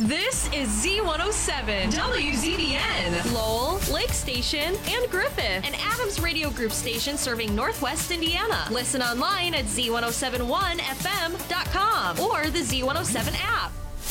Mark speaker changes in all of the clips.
Speaker 1: This is Z107, WZDN, Lowell, Lake Station, and Griffith, an Adams Radio Group station serving Northwest Indiana. Listen online at Z1071FM.com or the Z107 app.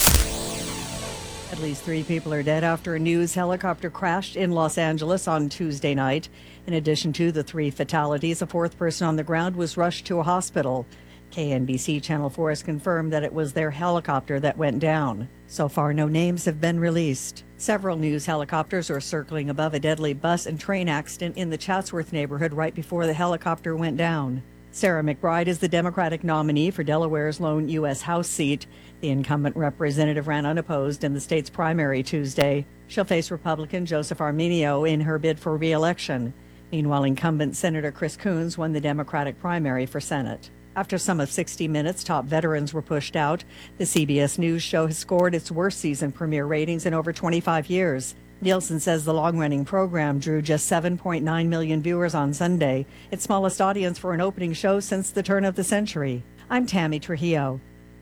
Speaker 2: At least 3 people are dead after a news helicopter crashed in Los Angeles on Tuesday night. In addition to the 3 fatalities, a 4th person on the ground was rushed to a hospital. KNBC Channel 4 has confirmed that it was their helicopter that went down. So far, no names have been released. Several news helicopters are circling above a deadly bus and train accident in the Chatsworth neighborhood right before the helicopter went down. Sarah McBride is the Democratic nominee for Delaware's lone U.S. House seat. The incumbent representative ran unopposed in the state's primary Tuesday. She'll face Republican Joseph Arminio in her bid for re-election. Meanwhile, incumbent Senator Chris Coons won the Democratic primary for Senate. After some of 60 Minutes' top veterans were pushed out, the CBS News show has scored its worst season premiere ratings in over 25 years. Nielsen says the long-running program drew just 7.9 million viewers on Sunday, its smallest audience for an opening show since the turn of the century. I'm Tammy Trujillo.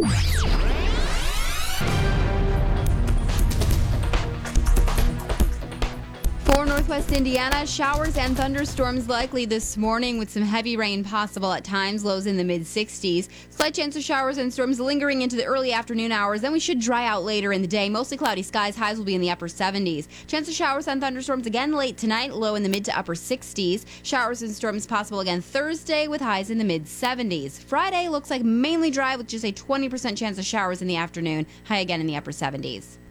Speaker 3: For Northwest Indiana, showers and thunderstorms likely this morning with some heavy rain possible at times, lows in the mid-60s. Slight chance of showers and storms lingering into the early afternoon hours. Then we should dry out later in the day. Mostly cloudy skies. Highs will be in the upper 70s. Chance of showers and thunderstorms again late tonight, low in the mid to upper 60s. Showers and storms possible again Thursday with highs in the mid-70s. Friday looks like mainly dry with just a 20% chance of showers in the afternoon. High again in the upper 70s.